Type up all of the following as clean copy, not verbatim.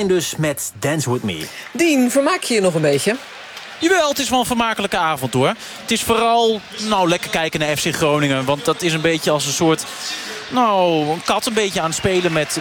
Klein dus met Dance With Me. Dien, vermaak je je nog een beetje? Jawel, het is wel een vermakelijke avond hoor. Het is vooral lekker kijken naar FC Groningen. Want dat is een beetje als een soort... een kat een beetje aan het spelen met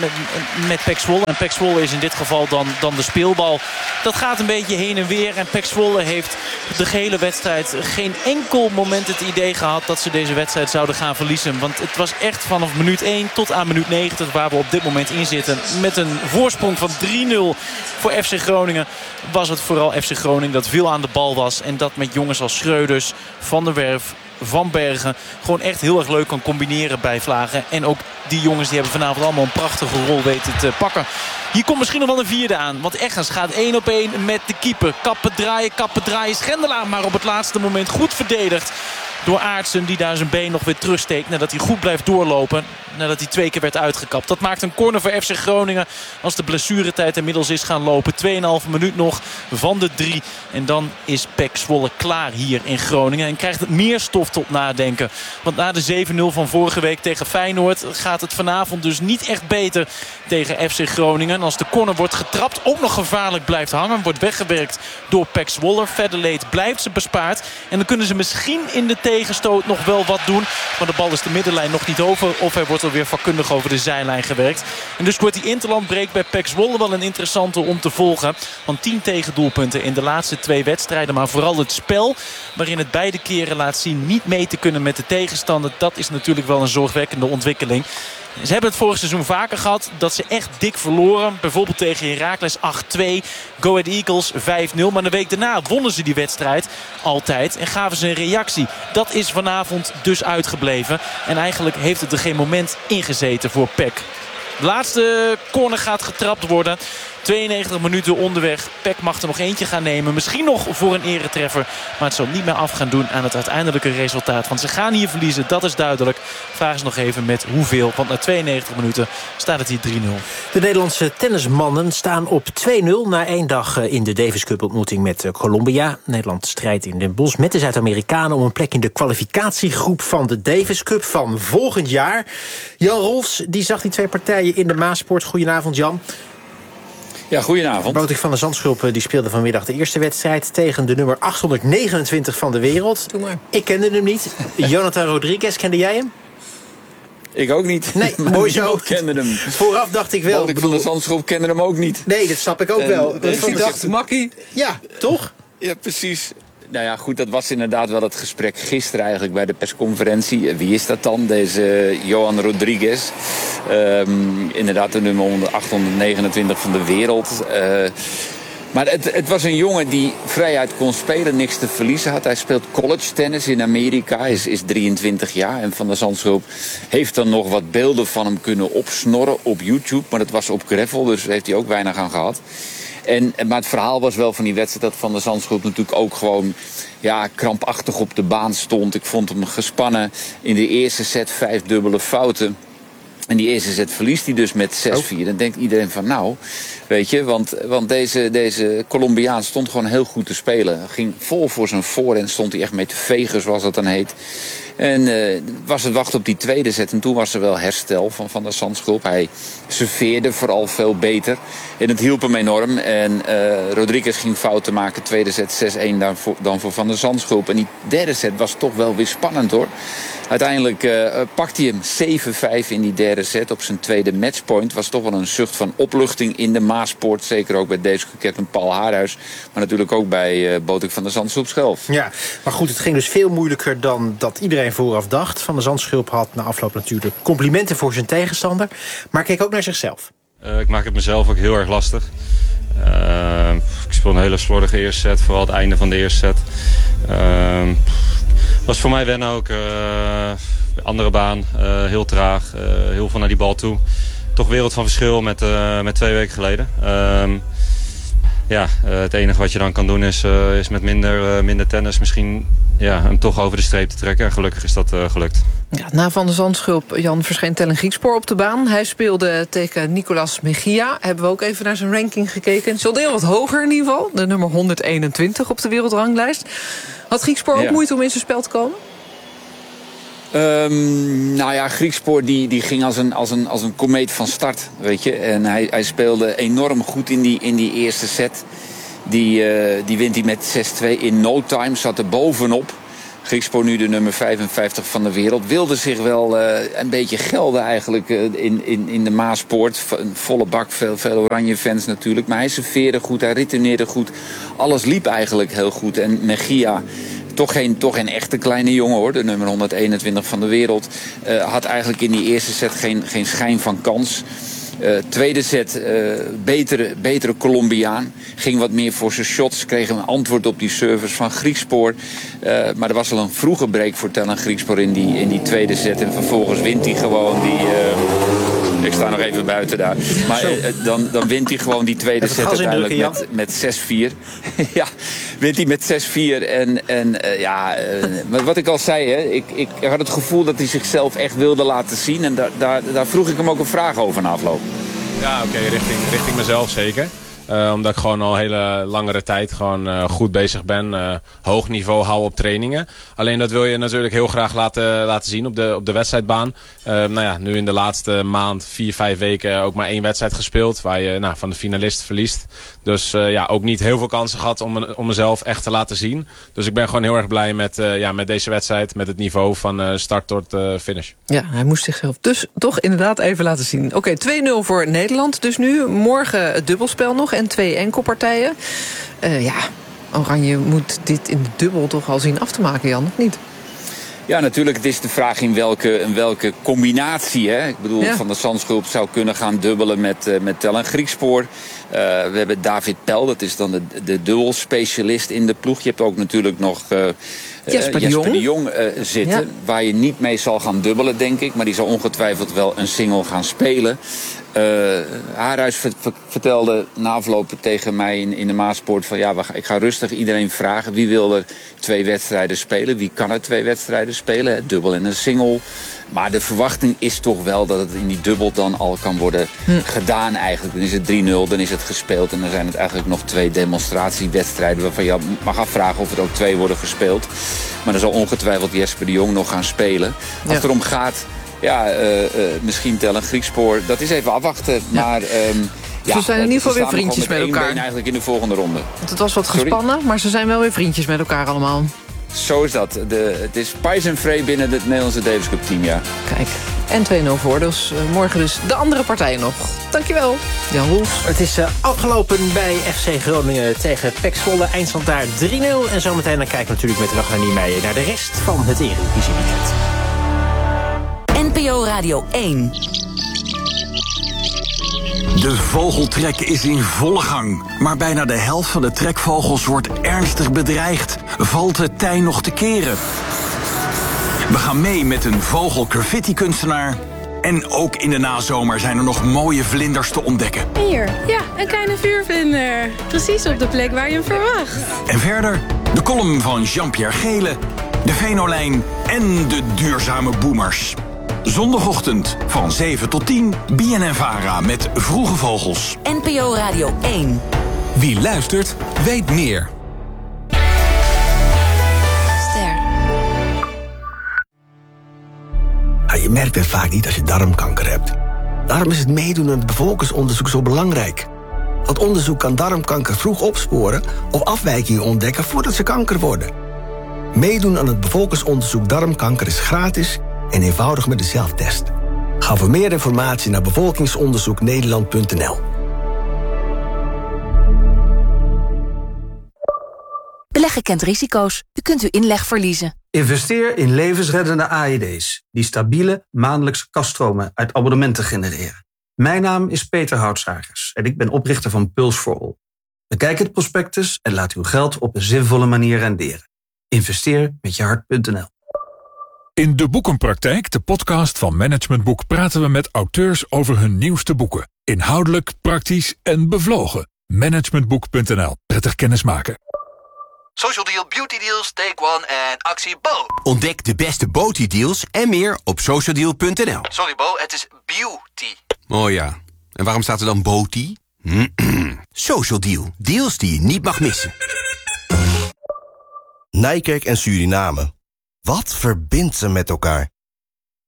PEC Zwolle. En PEC Zwolle is in dit geval dan de speelbal. Dat gaat een beetje heen en weer. En PEC Zwolle heeft de gehele wedstrijd geen enkel moment het idee gehad dat ze deze wedstrijd zouden gaan verliezen. Want het was echt vanaf minuut 1 tot aan minuut 90 waar we op dit moment in zitten. Met een voorsprong van 3-0 voor FC Groningen was het vooral FC Groningen dat veel aan de bal was. En dat met jongens als Schreuders, Van der Werf, Van Bergen gewoon echt heel erg leuk kan combineren bij Vlagen. En ook die jongens die hebben vanavond allemaal een prachtige rol weten te pakken. Hier komt misschien nog wel een vierde aan. Want Eggens gaat 1-op-1 met de keeper. Kappen draaien. Schendelaar maar op het laatste moment goed verdedigd door Aartsen, die daar zijn been nog weer terugsteekt nadat hij goed blijft doorlopen. Nadat hij 2 keer werd uitgekapt. Dat maakt een corner voor FC Groningen als de blessuretijd inmiddels is gaan lopen. 2,5 minuut nog van de 3. En dan is PEC Zwolle klaar hier in Groningen. En krijgt het meer stof tot nadenken. Want na de 7-0 van vorige week tegen Feyenoord gaat het vanavond dus niet echt beter tegen FC Groningen. En als de corner wordt getrapt, ook nog gevaarlijk blijft hangen. Wordt weggewerkt door PEC Zwolle. Federleed blijft ze bespaard. En dan kunnen ze misschien in de tegenstoot nog wel wat doen. Maar de bal is de middenlijn nog niet over. Of hij wordt alweer vakkundig over de zijlijn gewerkt. En dus wordt die interlandbreak bij PEC Zwolle wel een interessante om te volgen. Want 10 tegendoelpunten in de laatste 2 wedstrijden. Maar vooral het spel waarin het beide keren laat zien niet mee te kunnen met de tegenstander. Dat is natuurlijk wel een zorgwekkende ontwikkeling. Ze hebben het vorig seizoen vaker gehad dat ze echt dik verloren. Bijvoorbeeld tegen Heracles 8-2. Go Ahead Eagles 5-0. Maar de week daarna wonnen ze die wedstrijd altijd. En gaven ze een reactie. Dat is vanavond dus uitgebleven. En eigenlijk heeft het er geen moment ingezeten voor PEC. De laatste corner gaat getrapt worden. 92 minuten onderweg. PEC mag er nog eentje gaan nemen. Misschien nog voor een eretreffer. Maar het zal niet meer af gaan doen aan het uiteindelijke resultaat. Want ze gaan hier verliezen, dat is duidelijk. Vraag ze nog even met hoeveel. Want na 92 minuten staat het hier 3-0. De Nederlandse tennismannen staan op 2-0... na 1 dag in de Davis Cup ontmoeting met Colombia. Nederland strijdt in Den Bosch met de Zuid-Amerikanen... om een plek in de kwalificatiegroep van de Davis Cup van volgend jaar. Jan Rolfs, die zag die 2 partijen in de Maasport. Goedenavond, Jan. Ja, goedenavond. Botik van der Zandschulp die speelde vanmiddag de eerste wedstrijd... tegen de nummer 829 van de wereld. Doe maar. Ik kende hem niet. Jonathan Rodriguez, kende jij hem? Ik ook niet. Nee, mooi zo. Niemand kende hem. Vooraf dacht ik wel. Botik van der Zandschulp kende hem ook niet. Nee, dat snap ik ook wel. Ik dacht, Makkie. Ja, toch? Ja, precies. Nou ja, goed, dat was inderdaad wel het gesprek gisteren eigenlijk bij de persconferentie. Wie is dat dan? Deze Johan Rodriguez. Inderdaad de nummer 829 van de wereld. Maar het was een jongen die vrijheid kon spelen, niks te verliezen had. Hij speelt college tennis in Amerika, is 23 jaar. En Van der Zandschulp heeft dan nog wat beelden van hem kunnen opsnorren op YouTube. Maar dat was op gravel, dus daar heeft hij ook weinig aan gehad. Maar het verhaal was wel van die wedstrijd dat Van der Zandschulp natuurlijk ook gewoon krampachtig op de baan stond. Ik vond hem gespannen in de eerste set 5 dubbele fouten. En die eerste set verliest hij dus met 6-4. Dan denkt iedereen van weet je, want deze Colombiaan stond gewoon heel goed te spelen. Ging vol voor zijn voorhand, stond hij echt mee te vegen, zoals dat dan heet. En was het wachten op die tweede set. En toen was er wel herstel van der Zandschulp. Hij serveerde vooral veel beter. En het hielp hem enorm. En Rodriguez ging fouten maken. Tweede set 6-1 dan voor Van der Zandschulp. En die derde set was toch wel weer spannend hoor. Uiteindelijk pakte hij hem 7-5 in die derde set op zijn tweede matchpoint. Was toch wel een zucht van opluchting in de Maasport. Zeker ook bij deze captain Paul Haarhuis. Maar natuurlijk ook bij Botik van der Zandschulp zelf. Ja, maar goed, het ging dus veel moeilijker dan dat iedereen vooraf dacht. Van der Zandschulp had na afloop natuurlijk complimenten voor zijn tegenstander. Maar keek ook naar zichzelf. Ik maak het mezelf ook heel erg lastig. Ik speel een hele slordige eerste set. Vooral het einde van de eerste set. Was voor mij wennen ook. Andere baan. Heel traag. Heel veel naar die bal toe. Toch wereld van verschil met 2 weken geleden. Het enige wat je dan kan doen is met minder tennis misschien hem toch over de streep te trekken. En gelukkig is dat gelukt. Ja, na Van der Zandschulp, Jan, verscheen Tellen Griekspoor op de baan. Hij speelde tegen Nicolas Mejia. Hebben we ook even naar zijn ranking gekeken. Ze heel wat hoger in ieder geval. De nummer 121 op de wereldranglijst. Had Griekspoor ook moeite om in zijn spel te komen? Griekspoor die ging als een komeet van start, weet je. En hij speelde enorm goed in die eerste set. Die wint hij met 6-2 in no time, zat er bovenop. Griekspoor, nu de nummer 55 van de wereld, wilde zich wel een beetje gelden eigenlijk in de Maaspoort. Een volle bak, veel oranje fans natuurlijk. Maar hij serveerde goed, hij retourneerde goed. Alles liep eigenlijk heel goed. En Mejia, toch geen echte kleine jongen hoor, de nummer 121 van de wereld, had eigenlijk in die eerste set geen schijn van kans. Tweede set, betere Colombiaan. Ging wat meer voor zijn shots. Kreeg een antwoord op die service van Griekspoor. Maar er was al een vroege break voor Tellen Griekspoor in die tweede set. En vervolgens wint hij gewoon ik sta nog even buiten daar. Maar dan wint hij gewoon die tweede set uiteindelijk met 6-4. Ja, wint hij met 6-4. Wat ik al zei, hè, ik had het gevoel dat hij zichzelf echt wilde laten zien. En daar vroeg ik hem ook een vraag over na afloop. Ja, oké, richting mezelf zeker. Omdat ik gewoon al hele langere tijd gewoon goed bezig ben. Hoog niveau houden op trainingen. Alleen dat wil je natuurlijk heel graag laten zien op de wedstrijdbaan. Nu in de laatste maand, 4-5 weken ook maar 1 wedstrijd gespeeld. Waar je van de finalist verliest. Dus ook niet heel veel kansen gehad om mezelf echt te laten zien. Dus ik ben gewoon heel erg blij met deze wedstrijd. Met het niveau van start tot finish. Ja, hij moest zichzelf dus toch inderdaad even laten zien. Oké, 2-0 voor Nederland dus nu. Morgen het dubbelspel nog en 2 enkelpartijen. Oranje moet dit in de dubbel toch al zien af te maken, Jan, of niet? Ja, natuurlijk. Het is de vraag in welke combinatie. Hè? Ik bedoel, Van der Zandschulp zou kunnen gaan dubbelen met Tellen Griekspoor. We hebben David Pel, dat is dan de dubbelspecialist in de ploeg. Je hebt ook natuurlijk nog Jesper de Jong zitten. Waar je niet mee zal gaan dubbelen, denk ik. Maar die zal ongetwijfeld wel een single gaan spelen. Haarhuis vertelde na afloop tegen mij in de Maaspoort van ik ga rustig iedereen vragen wie wil er 2 wedstrijden spelen, wie kan er 2 wedstrijden spelen, het dubbel en een single. Maar de verwachting is toch wel dat het in die dubbel dan al kan worden gedaan eigenlijk. Dan is het 3-0, dan is het gespeeld en dan zijn het eigenlijk nog 2 demonstratiewedstrijden waarvan je mag afvragen of er ook 2 worden gespeeld. Maar dan zal ongetwijfeld Jesper de Jong nog gaan spelen. Als het erom gaat, misschien Tellen Griekspoor, dat is even afwachten. Ja. Maar ze zijn in ieder geval weer vriendjes met elkaar. Eigenlijk in de volgende ronde. Want het was wat gespannen, maar ze zijn wel weer vriendjes met elkaar allemaal. Zo is dat. Het is pais en vree binnen het Nederlandse Davis Cup team, ja. Kijk, en 2-0 voor. Dus morgen dus de andere partijen nog. Dankjewel, Jan Roels. Het is afgelopen bij FC Groningen tegen PEC Zwolle. Eindstand daar 3-0. En zometeen dan kijken we natuurlijk met Ragnar Niemeyer naar de rest van het Eredivisieweekend. NPO Radio 1. De vogeltrek is in volle gang. Maar bijna de helft van de trekvogels wordt ernstig bedreigd. Valt het tij nog te keren? We gaan mee met een vogelgraffiti-kunstenaar. En ook in de nazomer zijn er nog mooie vlinders te ontdekken. Hier, een kleine vuurvlinder. Precies op de plek waar je hem verwacht. En verder de column van Jean-Pierre Gele, de Venolijn en de duurzame boomers. Zondagochtend van 7 tot 10, BNN-Vara met Vroege Vogels. NPO Radio 1. Wie luistert, weet meer. Ster. Je merkt het vaak niet als je darmkanker hebt. Daarom is het meedoen aan het bevolkingsonderzoek zo belangrijk. Dat onderzoek kan darmkanker vroeg opsporen of afwijkingen ontdekken voordat ze kanker worden. Meedoen aan het bevolkingsonderzoek darmkanker is gratis en eenvoudig met de zelftest. Ga voor meer informatie naar bevolkingsonderzoeknederland.nl. Beleggen kent risico's. U kunt uw inleg verliezen. Investeer in levensreddende AED's... die stabiele maandelijkse kaststromen uit abonnementen genereren. Mijn naam is Peter Houtsagers en ik ben oprichter van Pulse for All. Bekijk het prospectus en laat uw geld op een zinvolle manier renderen. Investeer met je hart.nl. In De Boekenpraktijk, de podcast van Management Boek, praten we met auteurs over hun nieuwste boeken. Inhoudelijk, praktisch en bevlogen. Managementboek.nl. Prettig kennismaken. Social Deal, Beauty Deals, Take One en actie Bo. Ontdek de beste beauty deals en meer op socialdeal.nl. Sorry Bo, het is beauty. Oh ja, en waarom staat er dan beauty? Social Deal, deals die je niet mag missen. Nijkerk en Suriname. Wat verbindt ze met elkaar?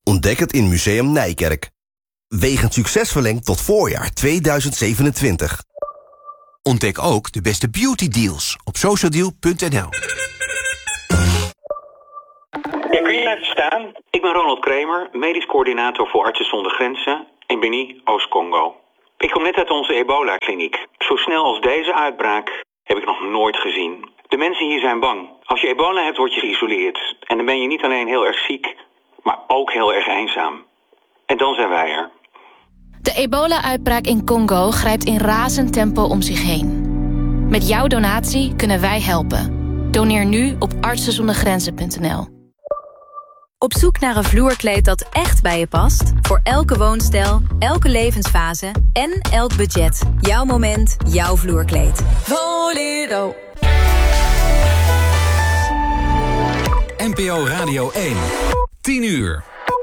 Ontdek het in Museum Nijkerk. Wegens succes verlengd tot voorjaar 2027. Ontdek ook de beste beauty deals op socialdeal.nl. Ja, kun je even staan? Ik ben Ronald Kramer, medisch coördinator voor Artsen zonder Grenzen in Beni, Oost-Congo. Ik kom net uit onze ebola-kliniek. Zo snel als deze uitbraak heb ik nog nooit gezien. De mensen hier zijn bang. Als je ebola hebt, word je geïsoleerd. En dan ben je niet alleen heel erg ziek, maar ook heel erg eenzaam. En dan zijn wij er. De ebola-uitbraak in Congo grijpt in razend tempo om zich heen. Met jouw donatie kunnen wij helpen. Doneer nu op artsenzondergrenzen.nl. Op zoek naar een vloerkleed dat echt bij je past? Voor elke woonstijl, elke levensfase en elk budget. Jouw moment, jouw vloerkleed. Voledo. NPO Radio 1. 10 uur.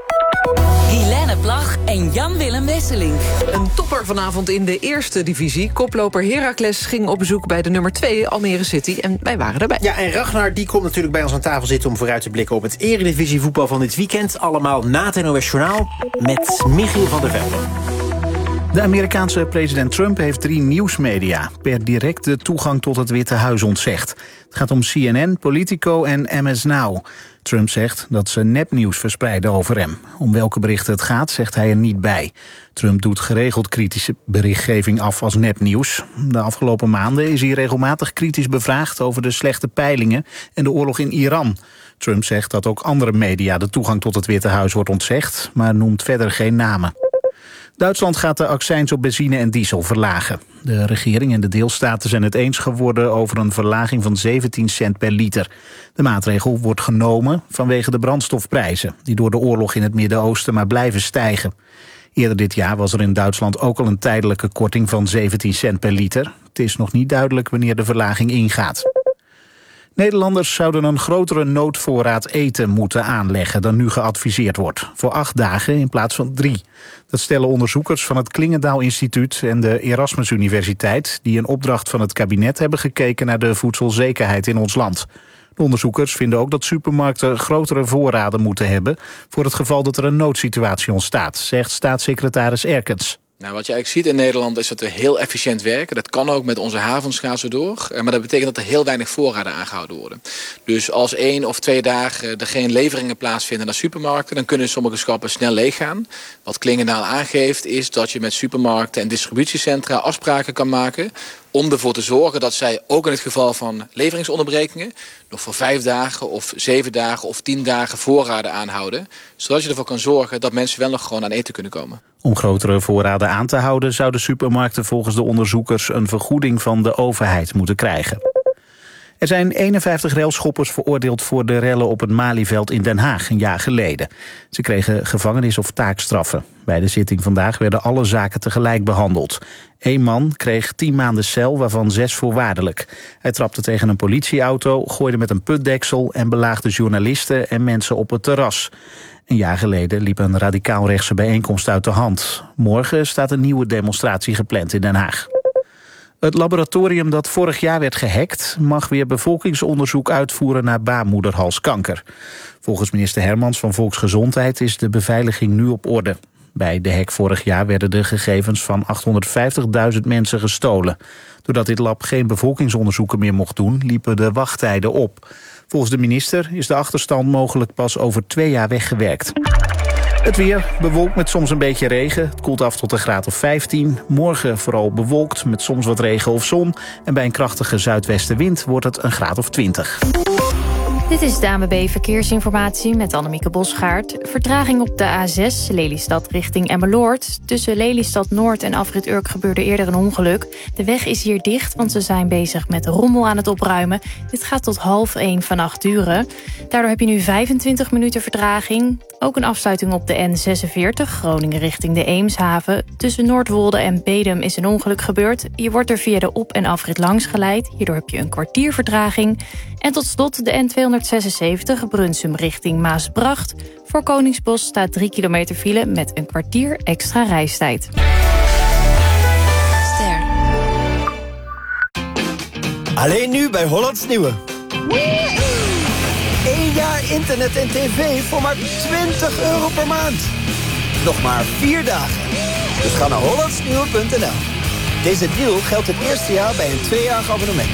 Helene Plag en Jan-Willem Wesseling. Een topper vanavond in de eerste divisie. Koploper Heracles ging op bezoek bij de nummer 2 Almere City. En wij waren erbij. Ja, en Ragnar die komt natuurlijk bij ons aan tafel zitten om vooruit te blikken op het eredivisie voetbal van dit weekend. Allemaal na het NOS Journaal met Michiel van der Velde. De Amerikaanse president Trump heeft 3 nieuwsmedia per direct de toegang tot het Witte Huis ontzegd. Het gaat om CNN, Politico en MS Now. Trump zegt dat ze nepnieuws verspreiden over hem. Om welke berichten het gaat, zegt hij er niet bij. Trump doet geregeld kritische berichtgeving af als nepnieuws. De afgelopen maanden is hij regelmatig kritisch bevraagd over de slechte peilingen en de oorlog in Iran. Trump zegt dat ook andere media de toegang tot het Witte Huis wordt ontzegd, maar noemt verder geen namen. Duitsland gaat de accijns op benzine en diesel verlagen. De regering en de deelstaten zijn het eens geworden over een verlaging van 17 cent per liter. De maatregel wordt genomen vanwege de brandstofprijzen, die door de oorlog in het Midden-Oosten maar blijven stijgen. Eerder dit jaar was er in Duitsland ook al een tijdelijke korting van 17 cent per liter. Het is nog niet duidelijk wanneer de verlaging ingaat. Nederlanders zouden een grotere noodvoorraad eten moeten aanleggen dan nu geadviseerd wordt. Voor 8 dagen in plaats van 3. Dat stellen onderzoekers van het Klingendaal Instituut en de Erasmus Universiteit, die in opdracht van het kabinet hebben gekeken naar de voedselzekerheid in ons land. De onderzoekers vinden ook dat supermarkten grotere voorraden moeten hebben voor het geval dat er een noodsituatie ontstaat, zegt staatssecretaris Erkens. Nou, wat je eigenlijk ziet in Nederland is dat we heel efficiënt werken. Dat kan ook met onze havens gaan zo door. Maar dat betekent dat er heel weinig voorraden aangehouden worden. Dus als 1 of 2 dagen er geen leveringen plaatsvinden naar supermarkten, dan kunnen sommige schappen snel leeggaan. Wat Klingendaal aangeeft is dat je met supermarkten en distributiecentra afspraken kan maken om ervoor te zorgen dat zij ook in het geval van leveringsonderbrekingen nog voor 5 dagen of 7 dagen of 10 dagen voorraden aanhouden. Zodat je ervoor kan zorgen dat mensen wel nog gewoon aan eten kunnen komen. Om grotere voorraden aan te houden zouden supermarkten volgens de onderzoekers een vergoeding van de overheid moeten krijgen. Er zijn 51 railschoppers veroordeeld voor de rellen op het Malieveld in Den Haag een jaar geleden. Ze kregen gevangenis- of taakstraffen. Bij de zitting vandaag werden alle zaken tegelijk behandeld. 1 man kreeg 10 maanden cel, waarvan 6 voorwaardelijk. Hij trapte tegen een politieauto, gooide met een putdeksel en belaagde journalisten en mensen op het terras. Een jaar geleden liep een radicaal-rechtse bijeenkomst uit de hand. Morgen staat een nieuwe demonstratie gepland in Den Haag. Het laboratorium dat vorig jaar werd gehackt mag weer bevolkingsonderzoek uitvoeren naar baarmoederhalskanker. Volgens minister Hermans van Volksgezondheid is de beveiliging nu op orde. Bij de hack vorig jaar werden de gegevens van 850.000 mensen gestolen. Doordat dit lab geen bevolkingsonderzoeken meer mocht doen, liepen de wachttijden op. Volgens de minister is de achterstand mogelijk pas over 2 jaar weggewerkt. Het weer bewolkt met soms een beetje regen. Het koelt af tot een graad of 15. Morgen vooral bewolkt met soms wat regen of zon. En bij een krachtige zuidwestenwind wordt het een graad of 20. Dit is de ANWB Verkeersinformatie met Annemieke Bosgaard. Vertraging op de A6 Lelystad richting Emmeloord. Tussen Lelystad Noord en Afrit Urk gebeurde eerder een ongeluk. De weg is hier dicht, want ze zijn bezig met rommel aan het opruimen. Dit gaat tot 12:30 vannacht duren. Daardoor heb je nu 25 minuten vertraging. Ook een afsluiting op de N46 Groningen richting de Eemshaven. Tussen Noordwolde en Bedum is een ongeluk gebeurd. Je wordt er via de op- en afrit langs geleid. Hierdoor heb je een kwartier vertraging. En tot slot de N276 Brunsum richting Maasbracht. Voor Koningsbos staat 3 kilometer file met een kwartier extra reistijd. Ster. Alleen nu bij Hollands Nieuwe. 1 jaar internet en tv voor maar €20 per maand. Nog maar 4 dagen. Dus ga naar hollandsnieuwe.nl. Deze deal geldt het eerste jaar bij een 2-jarig abonnement.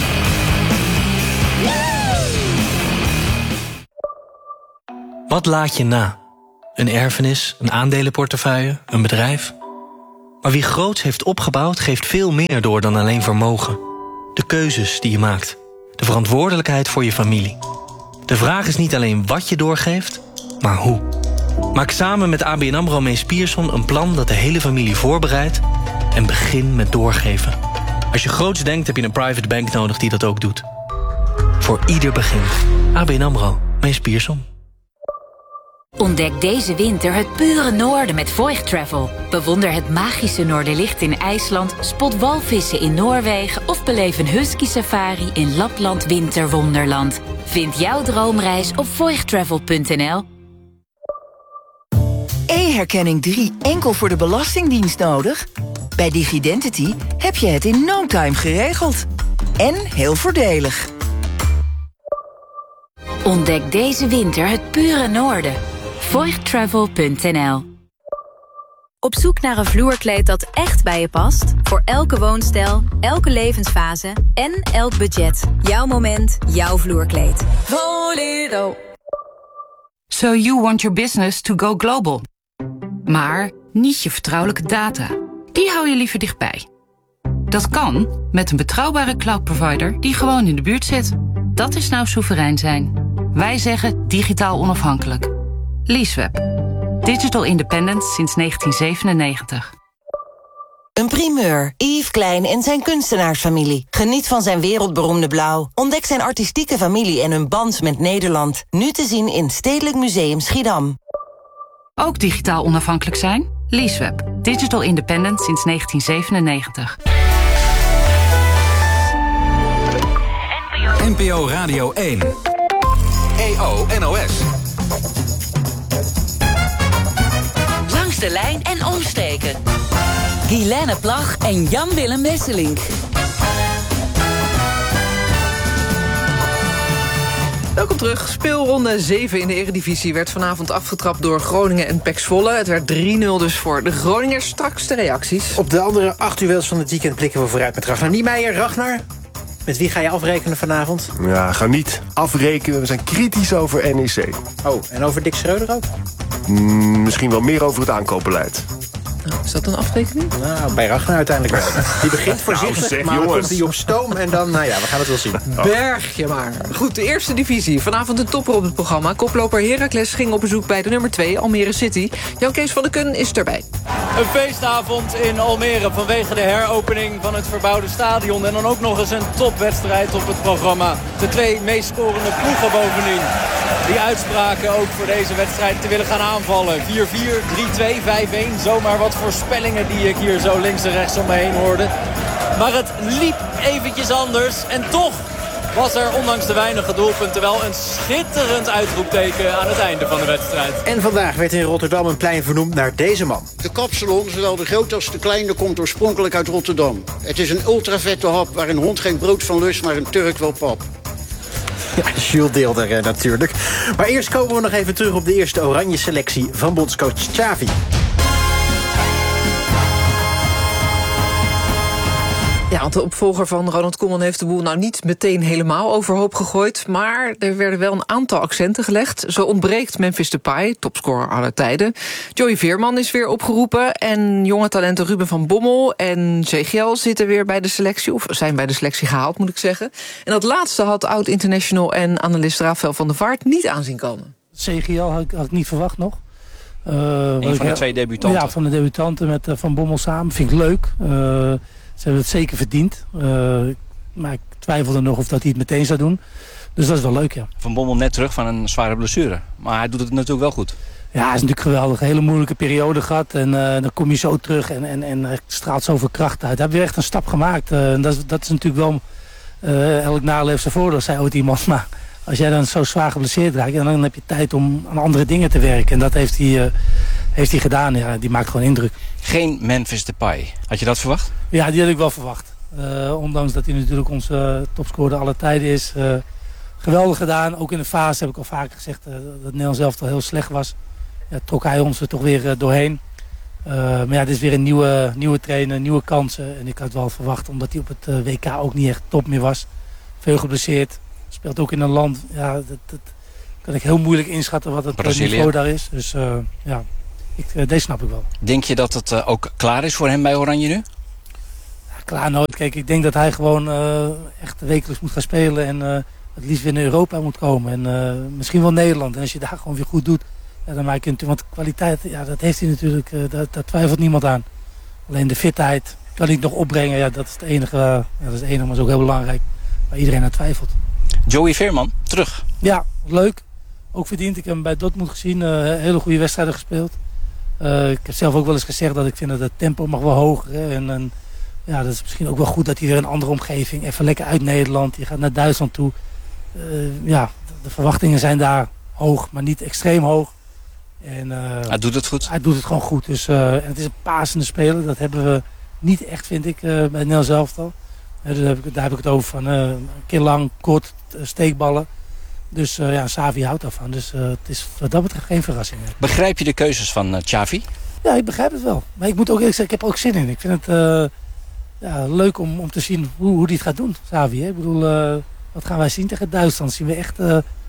Wat laat je na? Een erfenis, een aandelenportefeuille, een bedrijf? Maar wie groots heeft opgebouwd, geeft veel meer door dan alleen vermogen. De keuzes die je maakt. De verantwoordelijkheid voor je familie. De vraag is niet alleen wat je doorgeeft, maar hoe. Maak samen met ABN AMRO Mees Pierson een plan dat de hele familie voorbereidt en begin met doorgeven. Als je groots denkt, heb je een private bank nodig die dat ook doet. Voor ieder begin. ABN AMRO Mees Pierson. Ontdek deze winter het pure noorden met Voigt Travel. Bewonder het magische Noorderlicht in IJsland, spot walvissen in Noorwegen of beleef een husky safari in Lapland Winterwonderland. Vind jouw droomreis op voigttravel.nl. E-herkenning 3 enkel voor de Belastingdienst nodig? Bij Dividentity heb je het in no time geregeld. En heel voordelig. Ontdek deze winter het pure noorden. voigttravel.nl. Op zoek naar een vloerkleed dat echt bij je past? Voor elke woonstijl, elke levensfase en elk budget. Jouw moment, jouw vloerkleed. Voledo. So you want your business to go global. Maar niet je vertrouwelijke data. Die hou je liever dichtbij. Dat kan met een betrouwbare cloud provider die gewoon in de buurt zit. Dat is nou soeverein zijn. Wij zeggen digitaal onafhankelijk. Leaseweb. Digital independent sinds 1997. Een primeur. Yves Klein en zijn kunstenaarsfamilie. Geniet van zijn wereldberoemde blauw. Ontdek zijn artistieke familie en hun band met Nederland. Nu te zien in Stedelijk Museum Schiedam. Ook digitaal onafhankelijk zijn? Leaseweb. Digital independent sinds 1997. NPO Radio 1. EO NOS. Langs de lijn en omsteken. Guilaine Plag en Jan-Willem Wesselink. Welkom terug. Speelronde 7 in de Eredivisie werd vanavond afgetrapt door Groningen en PEC Zwolle. Het werd 3-0 dus voor de Groningers. Straks de reacties. Op de andere 8 duels van het weekend blikken we vooruit met Ragnar Niemeyer. Ragnar, met wie ga je afrekenen vanavond? Ja, ga niet afrekenen. We zijn kritisch over NEC. Oh, en over Dick Schreuder ook? Misschien wel meer over het aankoopbeleid. Nou, is dat een afrekening? Nou, bij Ragnar uiteindelijk wel. Die begint voorzichtig, zeg, maar dan jongens. komt hij op stoom en dan, nou ja, we gaan het wel zien. Berg je maar. Goed, de eerste divisie. Vanavond een topper op het programma. Koploper Heracles ging op bezoek bij de nummer 2, Almere City. Jan Kees van der Kun is erbij. Een feestavond in Almere vanwege de heropening van het verbouwde stadion. En dan ook nog eens een topwedstrijd op het programma. De 2 meest scorende ploegen bovendien. Die uitspraken ook voor deze wedstrijd te willen gaan aanvallen. 4-4, 3-2, 5-1. Zomaar wat voorspellingen die ik hier zo links en rechts om me heen hoorde. Maar het liep eventjes anders. En toch was er ondanks de weinige doelpunten wel een schitterend uitroepteken aan het einde van de wedstrijd. En vandaag werd in Rotterdam een plein vernoemd naar deze man. De kapsalon, zowel de grote als de kleine, komt oorspronkelijk uit Rotterdam. Het is een ultravette hap waar een hond geen brood van lust, maar een Turk wel pap. Ja, Jules Deelder natuurlijk. Maar eerst komen we nog even terug op de eerste oranje selectie van bondscoach Xavi. Ja, want de opvolger van Ronald Koeman heeft de boel nou niet meteen helemaal overhoop gegooid. Maar er werden wel een aantal accenten gelegd. Zo ontbreekt Memphis Depay, topscorer aller tijden. Joey Veerman is weer opgeroepen. En jonge talenten Ruben van Bommel en Zegiel zitten weer bij de selectie. Of zijn bij de selectie gehaald, moet ik zeggen. En dat laatste had oud-international en analist Rafael van der Vaart niet aanzien komen. Zegiel had ik niet verwacht nog. Een van de 2 debutanten. Ja, van de debutanten met Van Bommel samen. Vind ik leuk. Ze hebben het zeker verdiend. Maar ik twijfelde nog of dat hij het meteen zou doen. Dus dat is wel leuk, ja. Van Bommel net terug van een zware blessure. Maar hij doet het natuurlijk wel goed. Ja, het is natuurlijk geweldig. Een hele moeilijke periode gehad. En dan kom je zo terug en straalt zoveel kracht uit. Daar heb je echt een stap gemaakt. Dat is natuurlijk wel... elk nadeel heeft zijn voordeel, zei ooit iemand. Maar als jij dan zo zwaar geblesseerd raakt... dan heb je tijd om aan andere dingen te werken. En dat heeft hij gedaan. Ja, die maakt gewoon indruk. Geen Memphis Depay. Had je dat verwacht? Ja, die had ik wel verwacht. Ondanks dat hij natuurlijk onze topscorer aller tijden is... geweldig gedaan. Ook in de fase heb ik al vaker gezegd dat Nederland zelf al heel slecht was. Ja, trok hij ons er toch weer doorheen. Maar ja, dit is weer een nieuwe trainer, nieuwe kansen. En ik had wel verwacht, omdat hij op het WK ook niet echt top meer was. Veel geblesseerd. Speelt ook in een land, ja, dat kan ik heel moeilijk inschatten wat het niveau daar is. Dus ja, deze snap ik wel. Denk je dat het ook klaar is voor hem bij Oranje nu? Ja, klaar nooit. Kijk, ik denk dat hij gewoon echt wekelijks moet gaan spelen. En het liefst weer naar Europa moet komen. En misschien wel Nederland. En als je daar gewoon weer goed doet, ja, dan maak je natuurlijk. Want kwaliteit, ja, dat heeft hij natuurlijk. Daar twijfelt niemand aan. Alleen de fitheid kan hij nog opbrengen. Ja, dat is het enige. Dat is het enige, maar is ook heel belangrijk. Waar iedereen aan twijfelt. Joey Veerman, terug. Ja, leuk. Ook verdiend. Ik heb hem bij Dortmund gezien. Hele goede wedstrijden gespeeld. Ik heb zelf ook wel eens gezegd dat ik vind dat het tempo mag wel hoger. Hè. En ja, dat is misschien ook wel goed dat hij weer een andere omgeving. Even lekker uit Nederland. Je gaat naar Duitsland toe. Ja, de verwachtingen zijn daar hoog, maar niet extreem hoog. En, hij doet het goed? Hij doet het gewoon goed. Dus, en het is een pasende speler. Dat hebben we niet echt, vind ik, bij Nederland elftal. Daar heb ik het over van een keer lang, kort, steekballen. Dus ja, Xavi houdt daarvan. Dus het is wat dat betreft geen verrassing. Begrijp je de keuzes van Xavi? Ja, ik begrijp het wel. Maar ik moet ook eerlijk zeggen, ik heb er ook zin in. Ik vind het leuk om te zien hoe hij het gaat doen, Xavi. Hè? Ik bedoel, wat gaan wij zien tegen Duitsland? Zien we echt